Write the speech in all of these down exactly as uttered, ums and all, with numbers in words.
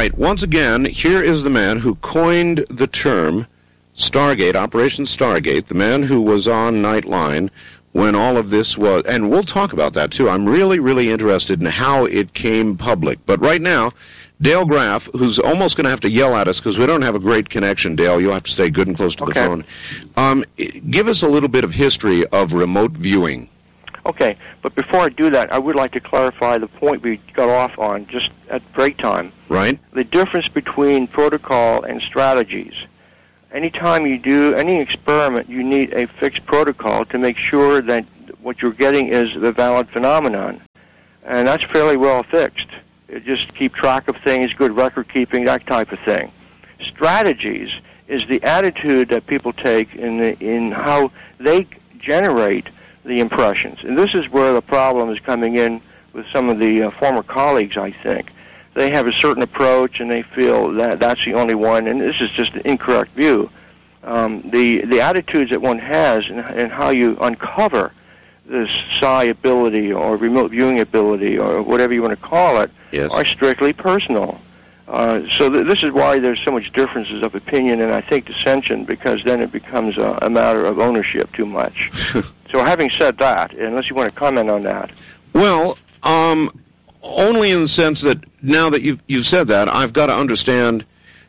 right, once again, here is the man who coined the term Stargate, Operation Stargate, the man who was on Nightline when all of this was, and we'll talk about that too. I'm really, really interested in how it came public. But right now, Dale Graff, who's almost going to have to yell at us because we don't have a great connection, Dale. You'll have to stay good and close to okay. the phone. Um, give us a little bit of history of remote viewing. Okay, but before I do that, I would like to clarify the point we got off on just at break time. Right. The difference between protocol and strategies. Anytime you do any experiment, you need a fixed protocol to make sure that what you're getting is the valid phenomenon. And that's fairly well fixed. You just keep track of things, good record keeping, that type of thing. Strategies is the attitude that people take in the, in how they generate the impressions. And this is where the problem is coming in with some of the uh, former colleagues, I think. They have a certain approach, and they feel that that's the only one, and this is just an incorrect view. Um, the the attitudes that one has and, and how you uncover this psi ability or remote viewing ability or whatever you want to call it yes. are strictly personal. Uh, so th- this is why there's so much differences of opinion and I think dissension, because then it becomes a, a matter of ownership too much. So having said that, unless you want to comment on that. Well, um... only in the sense that now that you've, you've said that, I've got to understand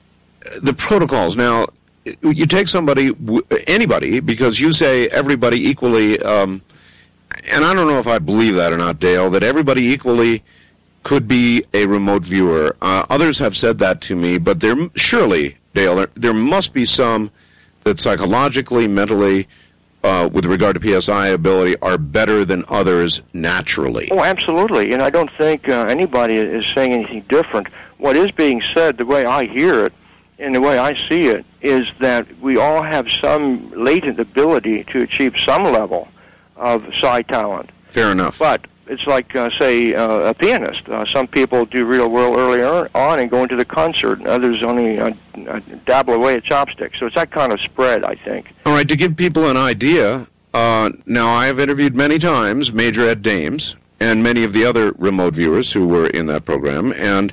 the protocols. Now, you take somebody, anybody, because you say everybody equally, um, and I don't know if I believe that or not, Dale, that everybody equally could be a remote viewer. Uh, others have said that to me, but there surely, Dale, there, there must be some that psychologically, mentally, Uh, with regard to P S I ability, are better than others naturally. Oh, absolutely, and I don't think uh, anybody is saying anything different. What is being said, the way I hear it, and the way I see it, is that we all have some latent ability to achieve some level of psi talent. Fair enough. But it's like, uh, say, uh, a pianist. Uh, some people do real well early on and go into the concert, and others only uh, uh, dabble away at chopsticks. So it's that kind of spread, I think. All right, to give people an idea, uh, now I have interviewed many times Major Ed Dames and many of the other remote viewers who were in that program, and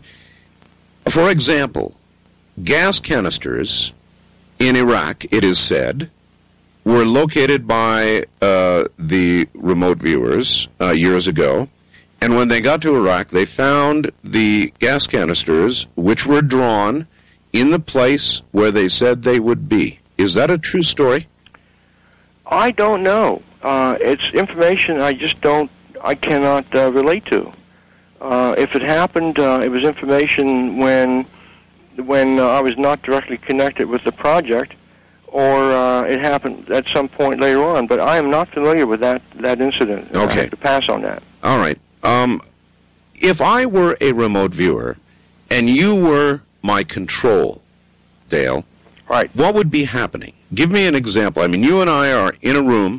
for example, gas canisters in Iraq, it is said, were located by uh, the remote viewers uh, years ago, and when they got to Iraq, they found the gas canisters, which were drawn in the place where they said they would be. Is that a true story? I don't know. Uh, it's information I just don't, I cannot uh, relate to. Uh, if it happened, uh, it was information when, when uh, I was not directly connected with the project, or uh, it happened at some point later on, but I am not familiar with that, that incident. Okay. I have to pass on that. All right. Um, if I were a remote viewer, and you were my control, Dale, right, what would be happening? Give me an example. I mean, you and I are in a room,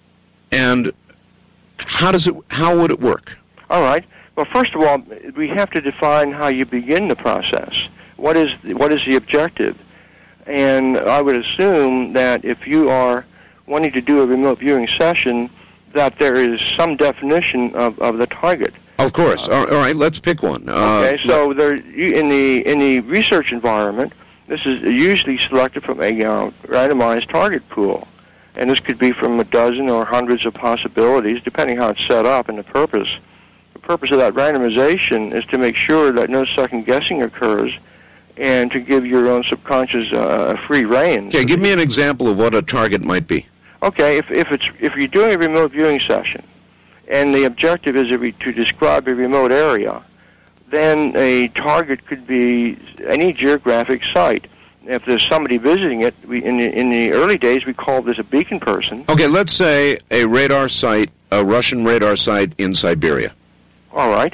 and how does it? How would it work? All right. Well, first of all, we have to define how you begin the process. What is what is the objective? And I would assume that if you are wanting to do a remote viewing session, that there is some definition of, of the target. Of course. Uh, all right, let's pick one. Uh, okay, so there, in the in the research environment, this is usually selected from a uh, randomized target pool. And this could be from a dozen or hundreds of possibilities, depending how it's set up and the purpose. The purpose of that randomization is to make sure that no second guessing occurs, and to give your own subconscious uh, a free rein. Okay, give me an example of what a target might be. Okay, if if it's if you're doing a remote viewing session, and the objective is to describe a remote area, then a target could be any geographic site. If there's somebody visiting it, we, in the in the early days we called this a beacon person. Okay, let's say a radar site, a Russian radar site in Siberia. All right.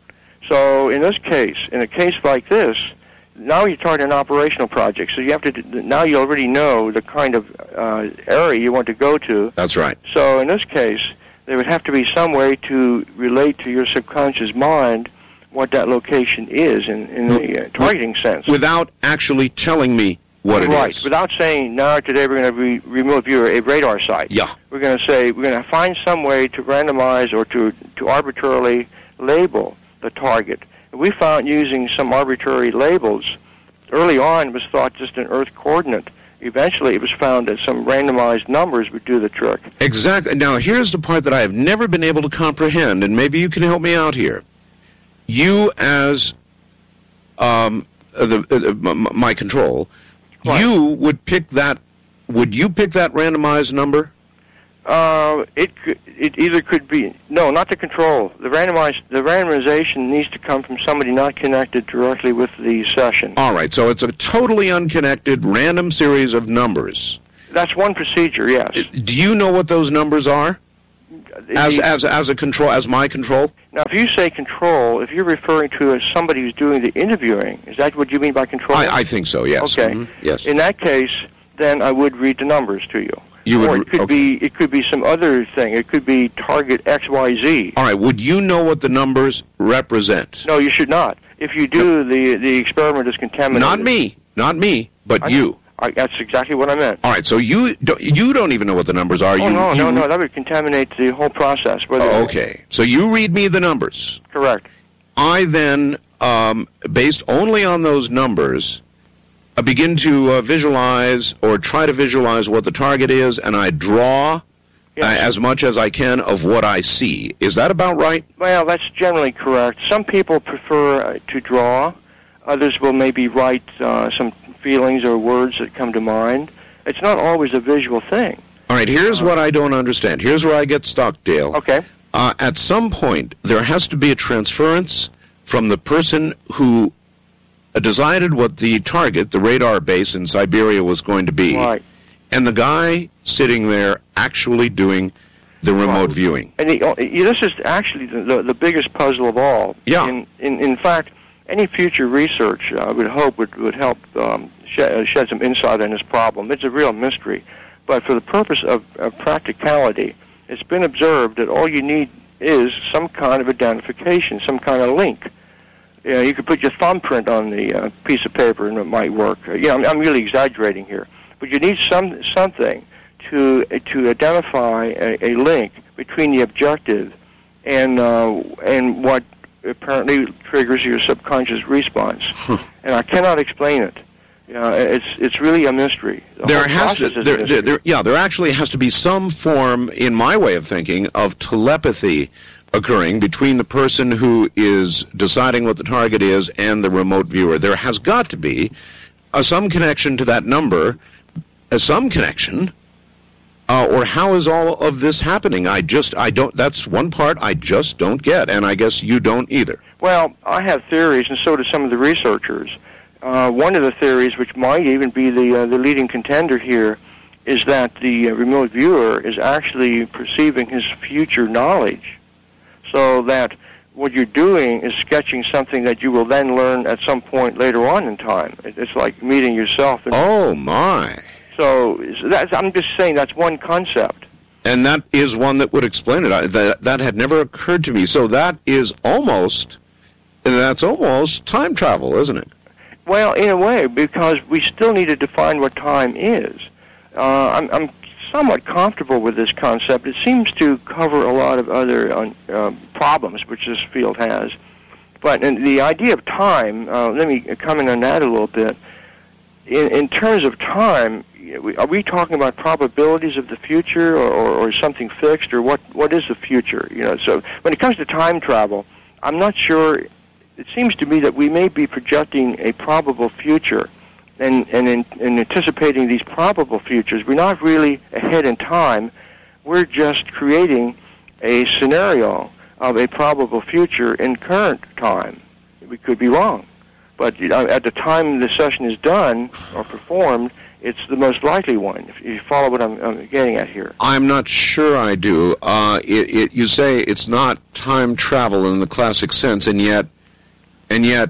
So in this case, in a case like this, now you're talking an operational project, so you have to. Now you already know the kind of uh, area you want to go to. That's right. So in this case, there would have to be some way to relate to your subconscious mind what that location is in, in the uh, targeting sense. Without actually telling me what it right. is. Right. Without saying, now today we're going to re- remote view a radar site. Yeah. We're going to say we're going to find some way to randomize or to to arbitrarily label the target. We found using some arbitrary labels, early on it was thought just an Earth coordinate. Eventually it was found that some randomized numbers would do the trick. Exactly. Now, here's the part that I have never been able to comprehend, and maybe you can help me out here. You, as um, the, uh, my control, what? you would pick that, would you pick that randomized number? Uh, it could, it either could be, no, not the control. The randomized, the randomization needs to come from somebody not connected directly with the session. All right, so it's a totally unconnected random series of numbers. That's one procedure, yes. Do you know what those numbers are? As The- as as a control, as my control? Now, if you say control, if you're referring to as somebody who's doing the interviewing, is that what you mean by control? I, I think so. Yes. Okay. Mhm, yes. In that case, then I would read the numbers to you. You or would- it could okay. be it could be some other thing. It could be target X Y Z. All right. Would you know what the numbers represent? No, you should not. If you do, the the experiment is contaminated. Not me. Not me. But I- you. I, that's exactly what I meant. All right. So you don't, you don't even know what the numbers are. Oh, you, no, you, no, no. That would contaminate the whole process. Whether Oh, okay. So you read me the numbers. Correct. I then, um, based only on those numbers, I begin to uh, visualize or try to visualize what the target is, and I draw Yeah. uh, as much as I can of what I see. Is that about right? Well, that's generally correct. Some people prefer uh, to draw. Others will maybe write uh, some feelings or words that come to mind. It's not always a visual thing. All right, here's what I don't understand. Here's where I get stuck, Dale. Okay. Uh, at some point, there has to be a transference from the person who uh, decided what the target, the radar base in Siberia, was going to be, Right. and the guy sitting there actually doing the remote Right. viewing. And the, uh, this is actually the, the, the biggest puzzle of all. Yeah. In, in, in fact, any future research, uh, I would hope, would, would help um, shed, shed some insight on this problem. It's a real mystery. But for the purpose of, of practicality, it's been observed that all you need is some kind of identification, some kind of link. You know, you could put your thumbprint on the uh, piece of paper and it might work. Uh, you know, I'm, I'm really exaggerating here. But you need some something to to identify a, a link between the objective and uh, and what apparently triggers your subconscious response. And I cannot explain it. You know, it's it's really a mystery. The There whole has to, process is a there, mystery. there, there, yeah, there actually has to be some form, in my way of thinking, of telepathy occurring between the person who is deciding what the target is and the remote viewer. There has got to be uh, some connection to that number, uh, some connection, uh, or how is all of this happening? I just, I don't, that's one part I just don't get, and I guess you don't either. Well, I have theories, and so do some of the researchers. Uh, one of the theories, which might even be the uh, the leading contender here, is that the uh, remote viewer is actually perceiving his future knowledge, so that what you're doing is sketching something that you will then learn at some point later on in time. It- It's like meeting yourself. And Oh, my. so that's, I'm just saying that's one concept. And that is one that would explain it. I, that, that had never occurred to me. So that is almost, that's almost time travel, isn't it? Well, in a way, because we still need to define what time is. Uh, I'm, I'm somewhat comfortable with this concept. It seems to cover a lot of other uh, uh, problems which this field has. But in the idea of time, uh, let me comment on that a little bit. In, in terms of time, are we talking about probabilities of the future, or, or, or something fixed, or what? What is the future? You know, so when it comes to time travel, I'm not sure. It seems to me that we may be projecting a probable future, and, and in, in anticipating these probable futures, we're not really ahead in time. We're just creating a scenario of a probable future in current time. We could be wrong. But you know, at the time the session is done or performed, it's the most likely one, if you follow what I'm, I'm getting at here. I'm not sure I do. Uh, it, it, you say it's not time travel in the classic sense, and yet, and yet,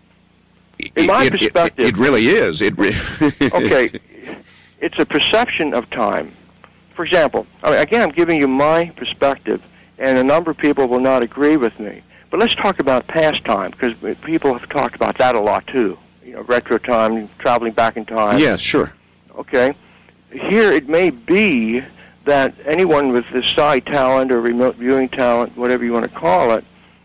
In my it, perspective, it, it really is. It re- okay, it's a perception of time. For example, I mean, again, I'm giving you my perspective, and a number of people will not agree with me. But let's talk about past time, because people have talked about that a lot too. You know, retro time, traveling back in time. Yes, sure. Okay. Here it may be that anyone with this psi talent or remote viewing talent, whatever you want to call it,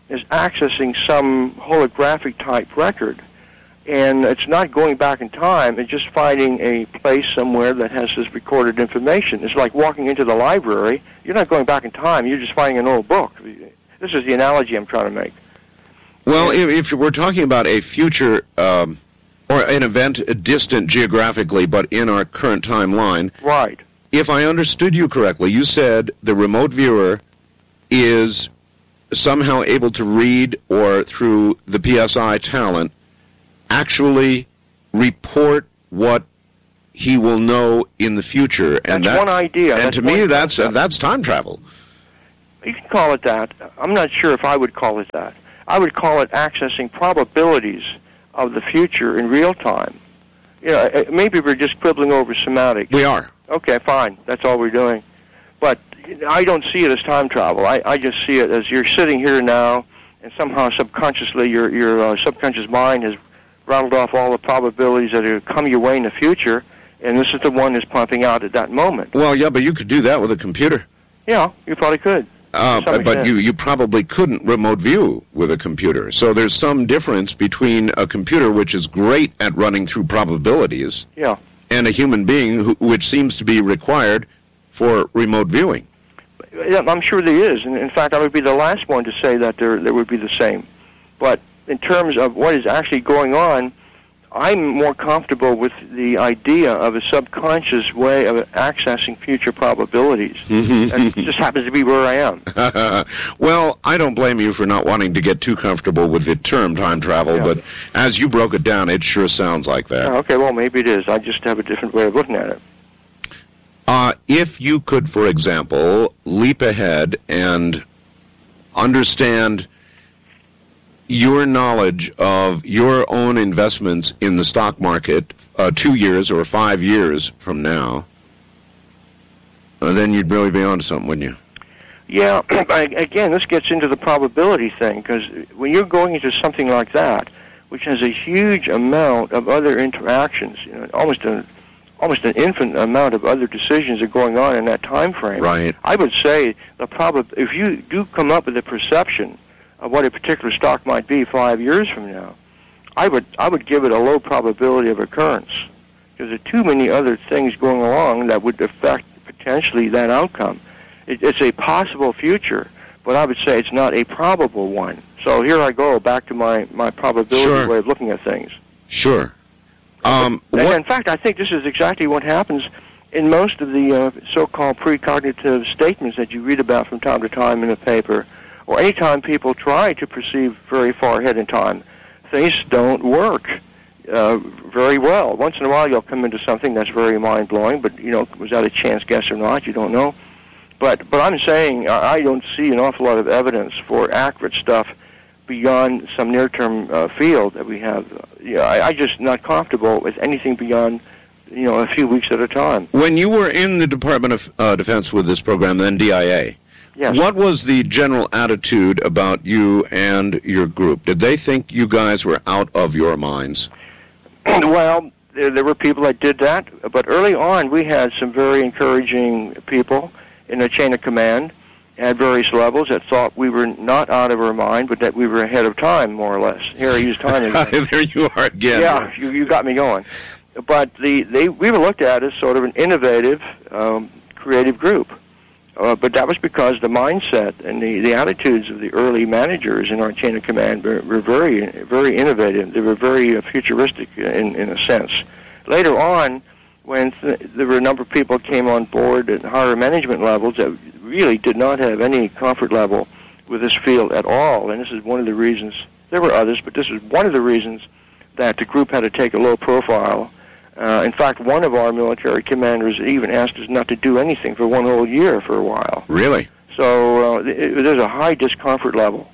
is accessing some holographic type record. And it's not going back in time, it's just finding a place somewhere that has this recorded information. It's like walking into the library. You're not going back in time, you're just finding an old book. This is the analogy I'm trying to make. Well, if, if we're talking about a future, um, or an event distant geographically, but in our current timeline. Right. If I understood you correctly, you said the remote viewer is somehow able to read, or through the P S I talent, actually report what he will know in the future. And that's that, one idea. And that's to me, that's concept. uh, that's time travel. You can call it that. I'm not sure if I would call it that. I would call it accessing probabilities of the future in real time. You know, maybe we're just quibbling over semantics. We are. Okay, fine. That's all we're doing. But I don't see it as time travel. I, I just see it as you're sitting here now, and somehow subconsciously your your uh, subconscious mind has rattled off all the probabilities that are come your way in the future, and this is the one that's pumping out at that moment. Well, yeah, but you could do that with a computer. Yeah, you probably could. Uh, but you, you probably couldn't remote view with a computer. So there's some difference between a computer, which is great at running through probabilities, yeah, and a human being, who, which seems to be required for remote viewing. Yeah, I'm sure there is. And in fact, I would be the last one to say that there there would be the same. But in terms of what is actually going on, I'm more comfortable with the idea of a subconscious way of accessing future probabilities. And it just happens to be where I am. Well, I don't blame you for not wanting to get too comfortable with the term time travel, yeah. But as you broke it down, it sure sounds like that. Oh, okay, well, maybe it is. I just have a different way of looking at it. Uh, if you could, for example, leap ahead and understand your knowledge of your own investments in the stock market uh, two years or five years from now, uh, then you'd really be onto something, wouldn't you? Yeah, again, this gets into the probability thing, because when you're going into something like that, which has a huge amount of other interactions, you know, almost a almost an infinite amount of other decisions are going on in that time frame. Right. I would say the probab- if you do come up with a perception of what a particular stock might be five years from now, I would I would give it a low probability of occurrence, because there are too many other things going along that would affect potentially that outcome. It, it's a possible future, but I would say it's not a probable one. So here I go back to my, my probability Sure. way of looking at things. Sure. Um, and what? in fact, I think this is exactly what happens in most of the uh, so-called precognitive statements that you read about from time to time in the paper, or any time people try to perceive very far ahead in time. Things don't work uh, very well. Once in a while you'll come into something that's very mind-blowing, but, you know, was that a chance guess or not? You don't know. But but I'm saying I don't see an awful lot of evidence for accurate stuff beyond some near-term uh, field that we have. Yeah, I, I'm just not comfortable with anything beyond, you know, a few weeks at a time. When you were in the Department of uh, Defense with this program, then D I A, yes. What was the general attitude about you and your group? Did they think you guys were out of your minds? Well, there, there were people that did that, but early on we had some very encouraging people in the chain of command at various levels that thought we were not out of our mind, but that we were ahead of time, more or less. Here I use time again. There you are again. Yeah, you, you got me going. But the they we were looked at as sort of an innovative, um, creative group. Uh, but that was because the mindset and the, the attitudes of the early managers in our chain of command were, were very, very innovative. They were very uh, futuristic in, in a sense. Later on, when th- there were a number of people came on board at higher management levels that really did not have any comfort level with this field at all, and this is one of the reasons, there were others, but this is one of the reasons that the group had to take a low profile. Uh, in fact, one of our military commanders even asked us not to do anything for one whole year for a while. Really? So uh, it, there's a high discomfort level.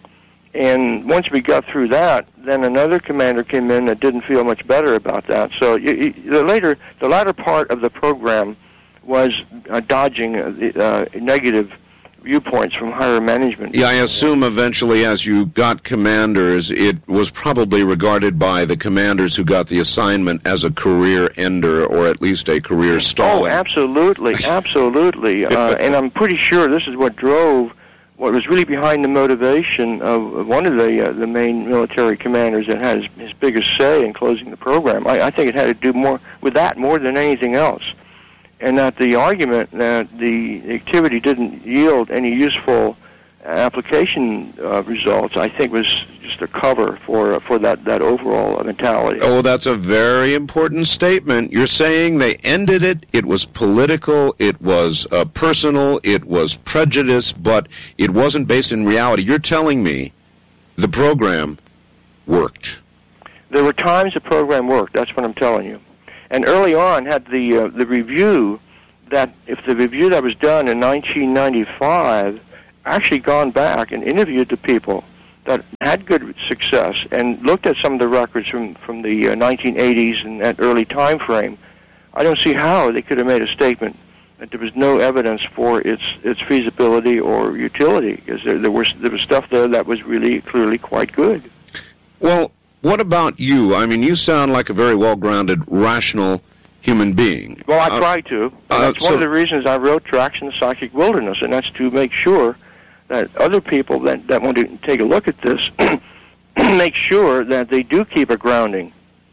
And once we got through that, then another commander came in that didn't feel much better about that. So you, you, the later, the latter part of the program was uh, dodging uh, the, uh, negative viewpoints from higher management. Yeah, I assume eventually as you got commanders, it was probably regarded by the commanders who got the assignment as a career ender, or at least a career stalling. Oh, absolutely, absolutely. Uh, and I'm pretty sure this is what drove what was really behind the motivation of one of the uh, the main military commanders that had his, his biggest say in closing the program. I, I think it had to do more with that more than anything else, and that the argument that the activity didn't yield any useful application uh, results, I think, was just a cover for uh, for that, that overall mentality. Oh, that's a very important statement. You're saying they ended it, it was political, it was uh, personal, it was prejudice, but it wasn't based in reality. You're telling me the program worked. There were times the program worked, that's what I'm telling you. And early on had the uh, the review, that if the review that was done in nineteen ninety-five actually gone back and interviewed the people that had good success and looked at some of the records from, from the uh, nineteen eighties and that early time frame, I don't see how they could have made a statement that there was no evidence for its its feasibility or utility, because there, there, was, there was stuff there that was really clearly quite good. Well, what about you? I mean, you sound like a very well-grounded, rational human being. Well, I uh, try to. And uh, that's one so of the reasons I wrote Tracks in the Psychic Wilderness, and that's to make sure that other people that, that want to take a look at this make sure that they do keep a grounding.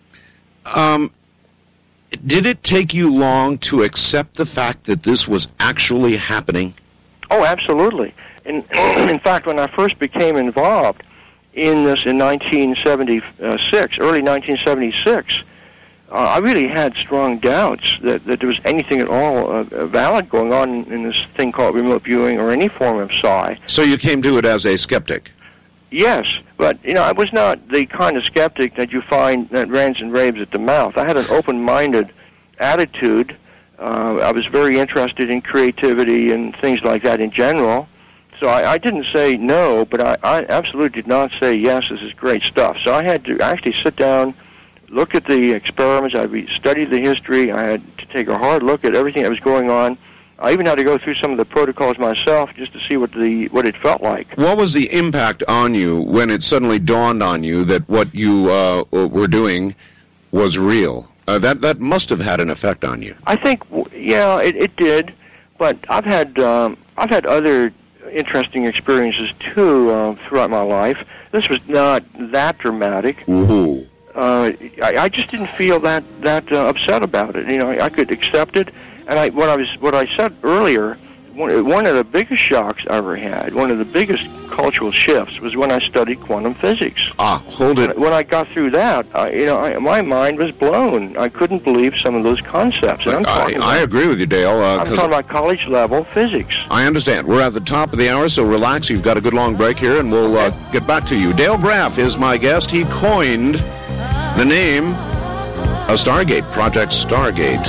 Um, did it take you long to accept the fact that this was actually happening? Oh, absolutely. In, in fact, when I first became involved in this in nineteen seventy-six, early nineteen seventy-six, uh, I really had strong doubts that, that there was anything at all uh, valid going on in, in this thing called remote viewing or any form of psi. So you came to it as a skeptic? Yes, but, you know, I was not the kind of skeptic that you find that rants and raves at the mouth. I had an open-minded attitude. Uh, I was very interested in creativity and things like that in general. So I, I didn't say no, but I, I absolutely did not say, yes, this is great stuff. So I had to actually sit down, look at the experiments, I studied the history, I had to take a hard look at everything that was going on. I even had to go through some of the protocols myself just to see what the what it felt like. What was the impact on you when it suddenly dawned on you that what you uh, were doing was real? Uh, that that must have had an effect on you. I think, yeah, it, it did, but I've had um, I've had other interesting experiences too uh, throughout my life. This was not that dramatic. Mm-hmm. Uh, I, I just didn't feel that that uh, upset about it. You know, I, I could accept it. And I, what I was, what I said earlier, one, one of the biggest shocks I ever had, one of the biggest cultural shifts, was when I studied quantum physics. Ah, hold it. When I got through that, I, you know, I, my mind was blown. I couldn't believe some of those concepts. And I'm talking I, about, I agree with you, Dale. Uh, I'm talking about college level physics. I understand. We're at the top of the hour, so relax. You've got a good long break here, and we'll uh, get back to you. Dale Graff is my guest. He coined the name of Stargate, Project Stargate.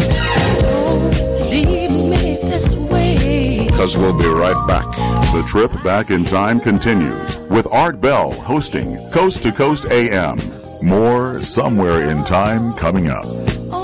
Because we'll be right back. The trip back in time continues with Art Bell hosting Coast to Coast A M. More Somewhere in Time coming up.